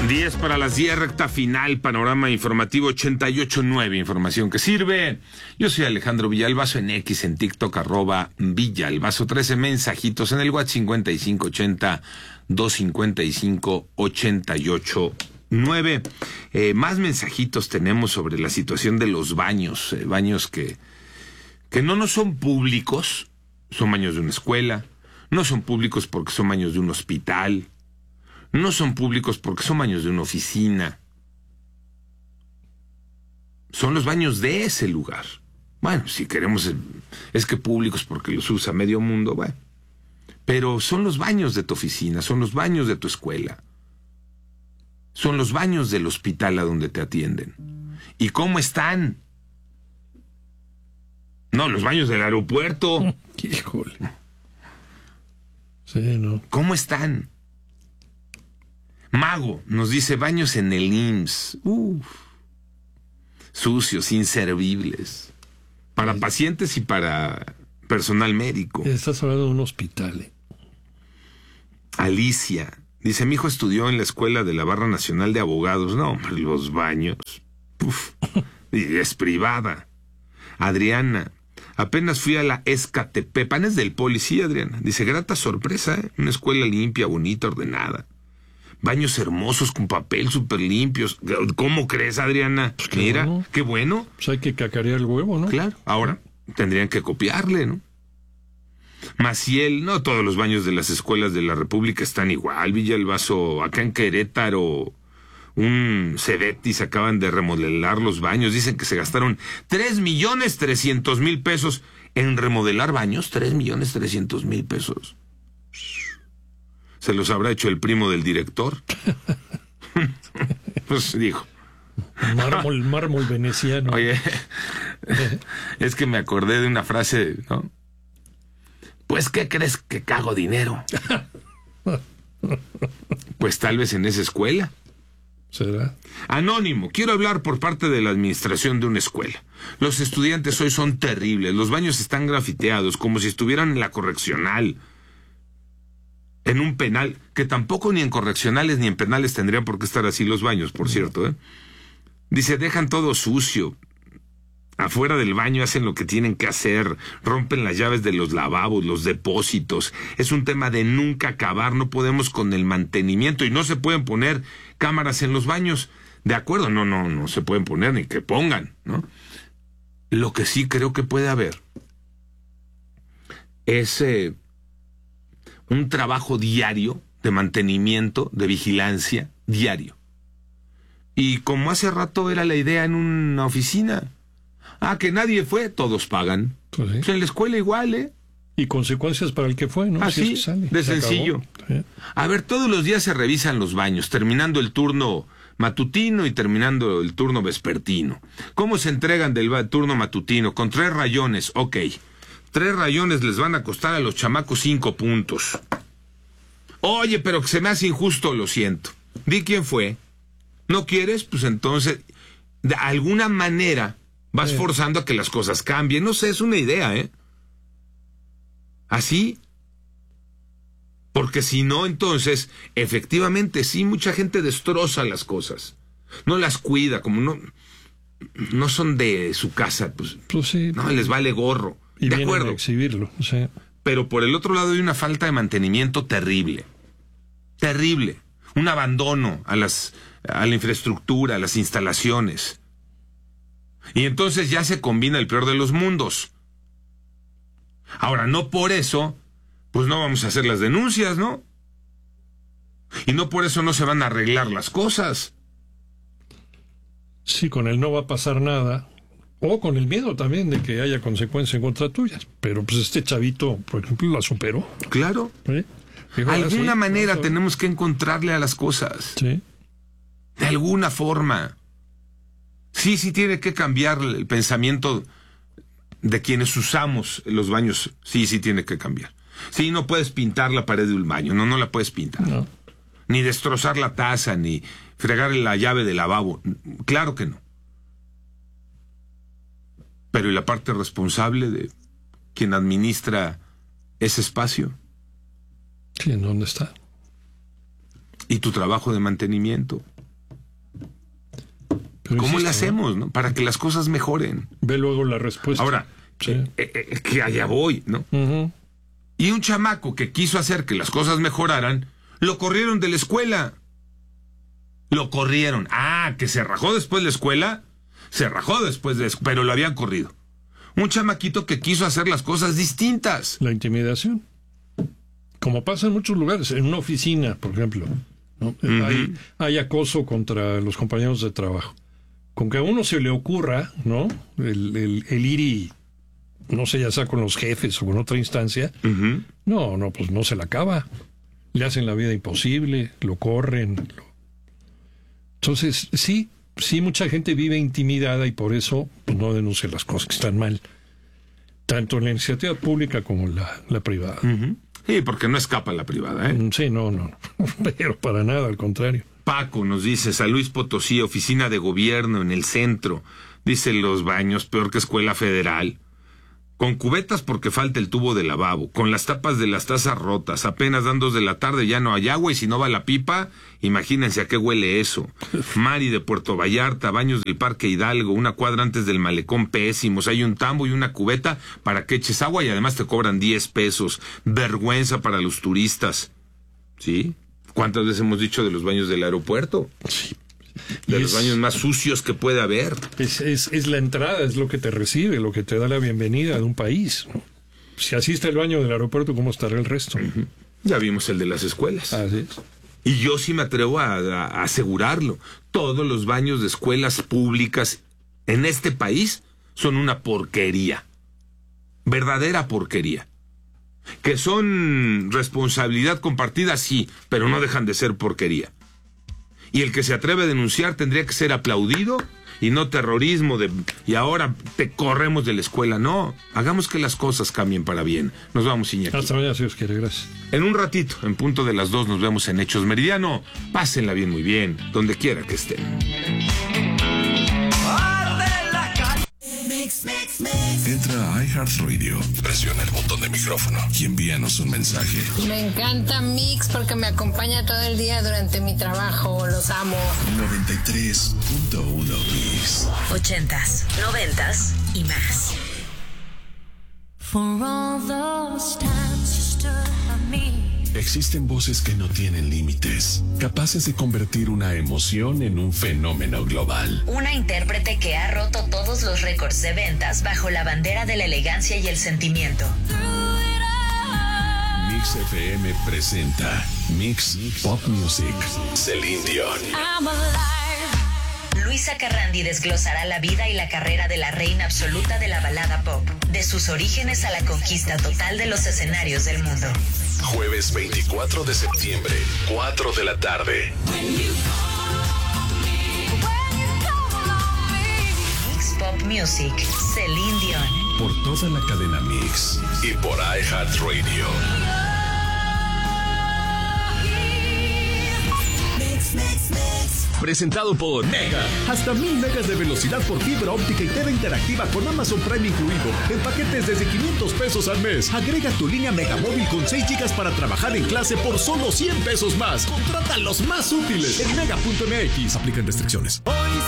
10 para las 10, recta final, panorama informativo 88.9, información que sirve. Yo soy Alejandro Villalbazo, en X, en TikTok, @Villalbazo, 13 mensajitos en el WhatsApp 5580-255-88.9. Más mensajitos tenemos sobre la situación de los baños, baños que no son públicos, son baños de una escuela, no son públicos porque son baños de un hospital, no son públicos porque son baños de una oficina. Son los baños de ese lugar. Bueno, si queremos, es que públicos porque los usa medio mundo, bueno. Pero son los baños de tu oficina, son los baños de tu escuela. Son los baños del hospital a donde te atienden. ¿Y cómo están? No, los baños del aeropuerto. Híjole. Sí, ¿no? ¿Cómo están? Mago nos dice baños en el IMSS. Sucios, inservibles. Para pacientes y para personal médico. Estás hablando de un hospital. Alicia dice, mi hijo estudió en la escuela de la Barra Nacional de Abogados. No, hombre, los baños. Y es privada. Adriana, apenas fui a la Escatepepan, es del policía, Adriana. Dice, grata sorpresa, ¿eh? Una escuela limpia, bonita, ordenada. Baños hermosos con papel, súper limpios. ¿Cómo crees, Adriana? Pues mira, bueno. qué bueno. Pues hay que cacarear el huevo, ¿no? Claro. Ahora, tendrían que copiarle, ¿no? Maciel, no todos los baños de las escuelas de la República están igual. Villalbazo, acá en Querétaro, un Cebetis acaban de remodelar los baños. Dicen que se gastaron 3,300,000 pesos en remodelar baños. 3,300,000 pesos. ¿Se los habrá hecho el primo del director? Pues dijo. Mármol veneciano. Oye, es que me acordé de una frase, ¿no? Pues, ¿qué crees que cago dinero? Pues tal vez en esa escuela. ¿Será? Anónimo, quiero hablar por parte de la administración de una escuela. Los estudiantes hoy son terribles, los baños están grafiteados, como si estuvieran en la correccional. En un penal, que tampoco ni en correccionales ni en penales tendrían por qué estar así los baños, por cierto, ¿eh? Dice, dejan todo sucio. Afuera del baño hacen lo que tienen que hacer, rompen las llaves de los lavabos, los depósitos. Es un tema de nunca acabar, no podemos con el mantenimiento y no se pueden poner cámaras en los baños. De acuerdo, no se pueden poner ni que pongan, ¿no? Lo que sí creo que puede haber es un trabajo diario de mantenimiento, de vigilancia, diario. Y como hace rato era la idea en una oficina, que nadie fue, todos pagan. Pues sí. Pues en la escuela igual, ¿eh? Y consecuencias para el que fue, ¿no? Así, Si es que sale, de se sencillo. acabó. Sí. A ver, todos los días se revisan los baños, terminando el turno matutino y terminando el turno vespertino. ¿Cómo se entregan del turno matutino? Con 3 rayones, ok. 3 rayones les van a costar a los chamacos 5 puntos. Oye, pero que se me hace injusto, lo siento. Di quién fue. ¿No quieres? Pues entonces, de alguna manera, vas forzando a que las cosas cambien. No sé, es una idea, ¿eh? Así. Porque si no, entonces, efectivamente, sí, mucha gente destroza las cosas. No las cuida, como no son de su casa, pues sí. No, les vale gorro. Y de vienen acuerdo. a exhibirlo, sí. Pero por el otro lado hay una falta de mantenimiento terrible. Terrible. Un abandono a la infraestructura, a las instalaciones. Y entonces ya se combina el peor de los mundos. Ahora, no por eso, pues no vamos a hacer las denuncias, ¿no? Y no por eso no se van a arreglar las cosas. Sí, con él no va a pasar nada. O con el miedo también de que haya consecuencias en contra tuyas. Pero pues este chavito, por ejemplo, la superó. Claro. ¿Sí? Dijo, Alguna manera vamos a ver. tenemos que encontrarle a las cosas. Sí. De alguna forma. Sí tiene que cambiar el pensamiento de quienes usamos los baños. Sí tiene que cambiar. Sí, no puedes pintar la pared de un baño. No la puedes pintar. No. Ni destrozar la taza, ni fregar la llave del lavabo. Claro que no. Pero ¿y la parte responsable de quien administra ese espacio? Sí, ¿en dónde está? y tu trabajo de mantenimiento. Pero ¿Cómo le insisto, hacemos, no? Para que las cosas mejoren. Ve luego la respuesta. Ahora, Sí. que allá voy, ¿no? Ujú. Y un chamaco que quiso hacer que las cosas mejoraran, lo corrieron de la escuela. Lo corrieron. Ah, que se rajó después de la escuela. Se rajó después de eso, pero lo habían corrido. Un chamaquito que quiso hacer las cosas distintas. La intimidación. Como pasa en muchos lugares, en una oficina, por ejemplo, ¿no? Hay acoso contra los compañeros de trabajo. Con que a uno se le ocurra, ¿no? El ir y, no sé, ya sea con los jefes o con otra instancia, no, pues no se la acaba. Le hacen la vida imposible, lo corren. Entonces, sí, mucha gente vive intimidada y por eso pues, no denuncia las cosas que están mal. Tanto en la iniciativa pública como en la privada. Sí, porque no escapa la privada, ¿eh? Sí, no. Pero para nada, al contrario. Paco nos dice, San Luis Potosí, oficina de gobierno en el centro. Dice, los baños, peor que escuela federal. Con cubetas porque falta el tubo de lavabo, con las tapas de las tazas rotas, apenas dan 2 de la tarde ya no hay agua y si no va la pipa, imagínense a qué huele eso. Mari de Puerto Vallarta, baños del Parque Hidalgo, 1 cuadra antes del malecón pésimos, hay un tambo y una cubeta para que eches agua y además te cobran 10 pesos. Vergüenza para los turistas. ¿Sí? ¿Cuántas veces hemos dicho de los baños del aeropuerto? Sí. De los baños más sucios que puede haber. Es la entrada, es lo que te recibe, lo que te da la bienvenida de un país, ¿no? Si así está el baño del aeropuerto, ¿cómo estará el resto? Ya vimos el de las escuelas. Así es. Y yo sí me atrevo a asegurarlo. Todos los baños de escuelas públicas en este país son una porquería. Verdadera porquería. Que son responsabilidad compartida, sí, pero no dejan de ser porquería. Y el que se atreve a denunciar tendría que ser aplaudido y no terrorismo y ahora te corremos de la escuela. No, hagamos que las cosas cambien para bien. Nos vamos, Iñaki. Hasta mañana, si Dios quiere. Gracias. En un ratito, en punto de las 2, nos vemos en Hechos Meridiano. Pásenla bien, muy bien, donde quiera que estén. Entra a iHeartRadio, presiona el botón de micrófono y envíanos un mensaje. Me encanta Mix porque me acompaña todo el día durante mi trabajo. Los amo. 93.1 Mix. 80s, 90s y más. For all those times you stood by me. Existen voces que no tienen límites, capaces de convertir una emoción en un fenómeno global. Una intérprete que ha roto todos los récords de ventas bajo la bandera de la elegancia y el sentimiento. Mix FM presenta Mix Pop Music. Celine Dion. I'm alive. Luisa Carrandi desglosará la vida y la carrera de la reina absoluta de la balada pop, de sus orígenes a la conquista total de los escenarios del mundo. Jueves 24 de septiembre, 4 de la tarde. Mix Pop Music, Celine Dion. Por toda la cadena Mix y por iHeartRadio. Presentado por Mega. Hasta 1000 megas de velocidad por fibra óptica y TV interactiva con Amazon Prime incluido. En paquetes desde 500 pesos al mes. Agrega tu línea Mega Móvil con 6 gigas para trabajar en clase por solo 100 pesos más. Contrata los más útiles en mega.mx. Aplican restricciones.